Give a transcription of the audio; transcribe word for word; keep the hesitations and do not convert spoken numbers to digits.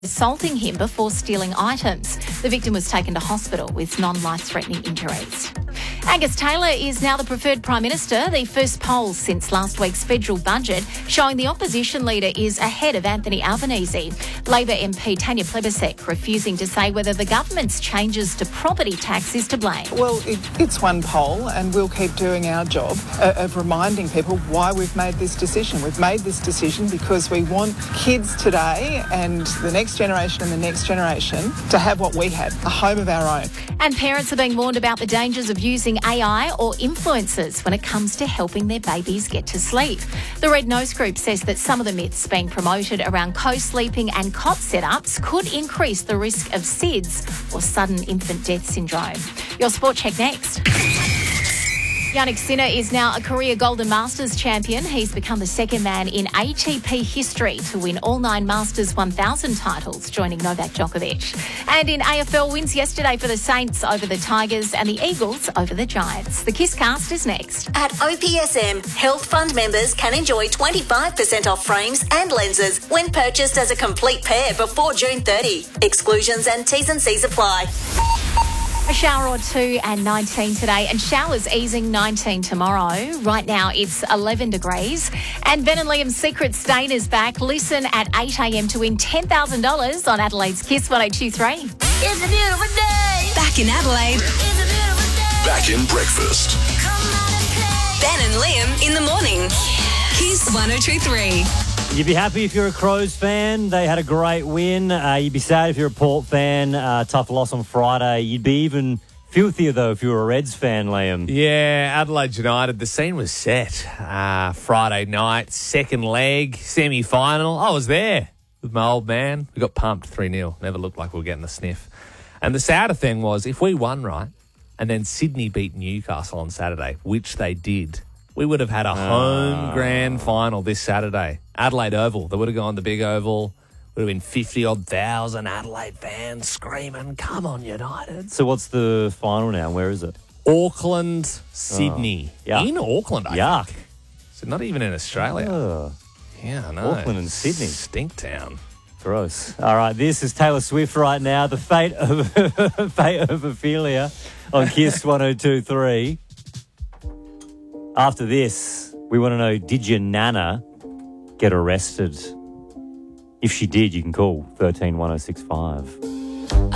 assaulting him before stealing items. The victim was taken to hospital with non-life-threatening injuries. Angus Taylor is now the preferred Prime Minister. The first polls since last week's federal budget showing the opposition leader is ahead of Anthony Albanese. Labor M P Tanya Plibersek refusing to say whether the government's changes to property tax is to blame. Well, it, it's one poll and we'll keep doing our job uh, of reminding people why we've made this decision. We've made this decision because we want kids today and the next generation and the next generation to have what we had, a home of our own. And parents are being warned about the dangers of using A I or influencers when it comes to helping their babies get to sleep. The Red Nose Group says that some of the myths being promoted around co-sleeping and cot setups could increase the risk of S I D S or sudden infant death syndrome. Your sport check next. Yannick Sinner is now a career Golden Masters champion. He's become the second man in A T P history to win all nine Masters one thousand titles, joining Novak Djokovic. And in A F L, wins yesterday for the Saints over the Tigers and the Eagles over the Giants. The KISScast is next. At O P S M, Health Fund members can enjoy twenty-five percent off frames and lenses when purchased as a complete pair before June thirtieth. Exclusions and T's and C's apply. A shower or two and nineteen today, and showers easing nineteen tomorrow. Right now it's eleven degrees. And Ben and Liam's Secret Stain is back. Listen at eight a.m. to win ten thousand dollars on Adelaide's Kiss one oh two three. It's a beautiful day. Back in Adelaide. It's a beautiful day. Back in breakfast. Come out and play. Ben and Liam in the morning. Kiss one oh two three. You'd be happy if you're a Crows fan. They had a great win. Uh, you'd be sad if you're a Port fan. Uh, tough loss on Friday. You'd be even filthier, though, if you were a Reds fan, Liam. Yeah, Adelaide United, the scene was set. Uh, Friday night, second leg, semi-final. I was there with my old man. We got pumped three nil. Never looked like we were getting the sniff. And the sadder thing was, if we won, right, and then Sydney beat Newcastle on Saturday, which they did, we would have had a home grand final this Saturday. Adelaide Oval. They would have gone to Big Oval. Would have been fifty-odd thousand Adelaide fans screaming, come on, United. So what's the final now? Where is it? Auckland, Sydney. Oh, yuck. In Auckland, I Yuck. think. So not even in Australia. Ugh. Yeah, I know. Auckland and Sydney. Stink town. Gross. All right, this is Taylor Swift right now. The fate of fate of Ophelia on Kiss one oh two three. After this, we want to know, did your nana get arrested? If she did, you can call one three one oh six five.